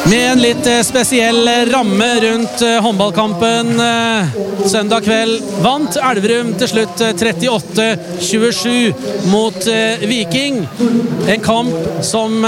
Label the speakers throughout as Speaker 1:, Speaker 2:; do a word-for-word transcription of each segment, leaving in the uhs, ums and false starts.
Speaker 1: Med en litt spesiell ramme rundt håndballkampen søndag kveld vant Elverum til slutt trettiåtte tjuesju mot Viking. En kamp som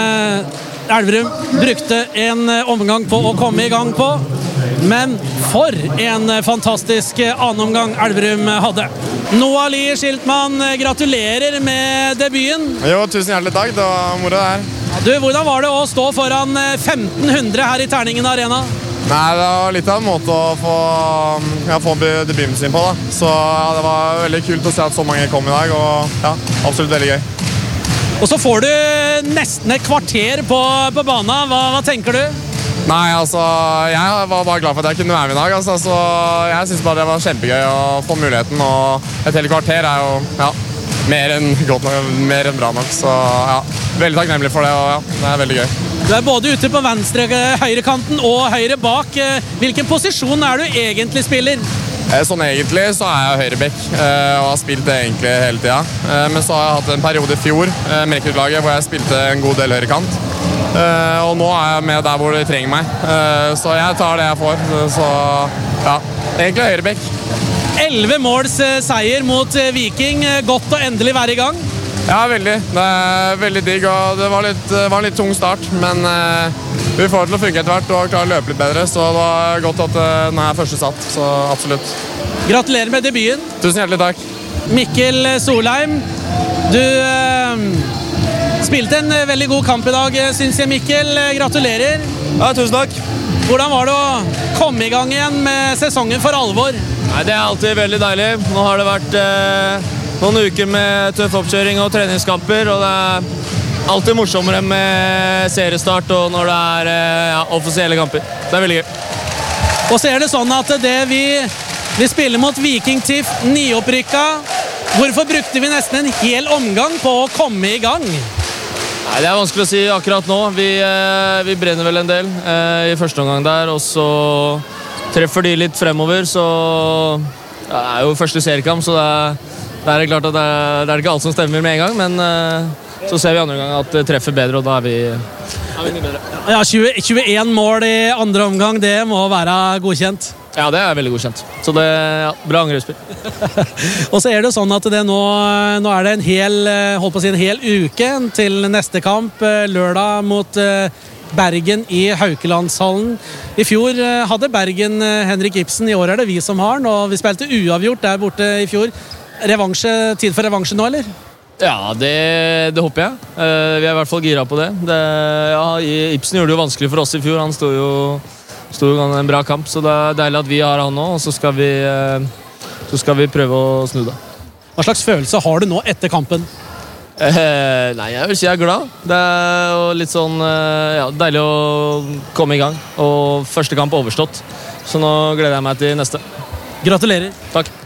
Speaker 1: Elverum brukte en omgang på å komme i gang på. Men for en fantastisk annen omgang Elverum hadde. Noah Lie Schiltmann, gratulerer med debuten.
Speaker 2: Jo, tusen hjertelig takk. Det var moro det her.
Speaker 1: Du, hvordan var det å stå foran femten hundre her i Terningen Arena?
Speaker 2: Nei, det var litt av en måte å få, ja, få debuten sin på da. Så ja, det var veldig kult å se at så mange kom i dag, og ja, absolutt veldig gøy.
Speaker 1: Og så får du nesten et kvarter på, på banen. Hva, hva tenker du?
Speaker 2: Nei, altså, jeg var bare glad for at jeg kunne være med i dag. Altså, så jeg synes bare det var kjempegøy å få muligheten, og et helt kvarter er jo, ja, mer enn godt nok, mer enn bra nok. Så ja, veldig takknemlig for det, og ja, det er veldig gøy.
Speaker 1: Du er både ute på venstre høyrekanten og høyre bak. Hvilken posisjon er du egentlig spiller?
Speaker 2: Sånn egentlig så er jeg høyrebekk og har spilt det egentlig hele tiden. Men så har jeg hatt en periode i fjor med rekruttlaget hvor jeg spilte en god del høyrekant. Og nå er jeg med der hvor de trenger meg. Så jeg tar det jeg får. Så ja, egentlig høyrebekk.
Speaker 1: elleve måls seier mot Viking. Godt å endelig være i gang.
Speaker 2: Ja, veldig. Det er veldig digg, og det var litt, var en litt tung start, men uh, vi får det til å funke etter hvert og klarer å løpe litt bedre, så det var godt at uh, nå er første satt, så absolutt.
Speaker 1: Gratulerer med debuten.
Speaker 2: Tusen hjertelig takk.
Speaker 1: Mikkel Solheim, du uh, spilte en veldig god kamp i dag, synes jeg, Mikkel. Gratulerer.
Speaker 3: Ja, tusen takk.
Speaker 1: Hvordan var det å komme i gang igjen med sesongen for alvor?
Speaker 3: Nei, det er alltid veldig deilig. Nå har det vært uh, noen uker med tøff oppkjøring og treningskamper, og det er alltid morsommere med seriestart og når det er uh, ja, offisielle kamper. Det er veldig gøy.
Speaker 1: Og så er det sånn at det vi, vi spiller mot Viking Tiff, nyopprykka. Hvorfor brukte vi nesten en hel omgang på å komme i gang?
Speaker 3: Nei, det er vanskelig å si akkurat nå. Vi, uh, vi brenner vel en del uh, i første omgang der, og så treffer de litt fremover, så det er jo første seriekamp, så det er, det er klart at det er, det er ikke alt som stemmer med en gang, men uh, så ser vi andre gang at det treffer bedre, og da er vi, er vi mye bedre.
Speaker 1: Ja, tjue, tjueen mål i andre omgang, det må være godkjent.
Speaker 3: Ja, det er veldig godkjent. Så det er ja, bra angrepsspill.
Speaker 1: Og så er det sånn at det nå, nå er det en hel, holdt på å si en hel uke til neste kamp, lørdag mot Bergen i Haukelandshallen. I fjor hadde Bergen Henrik Ibsen, i år er det vi som har den, og vi spilte uavgjort der borte i fjor. Revansje, tid for revansje nå, eller?
Speaker 3: Ja, det, det håper jeg. Uh, vi er i hvert fall gira på det. det ja, Ibsen gjorde det jo vanskelig for oss i fjor. Han stod jo, stod jo en bra kamp, så det er deilig at vi har han nå, og så skal vi, uh, så skal vi prøve å snu det.
Speaker 1: Hva slags følelse har du nå etter kampen?
Speaker 3: Uh, nei, jeg vil si jeg er glad. Det er jo litt sånn uh, ja, deilig å komme i gang, og første kamp overstått. Så nå gleder jeg meg til neste.
Speaker 1: Gratulerer.
Speaker 3: Takk.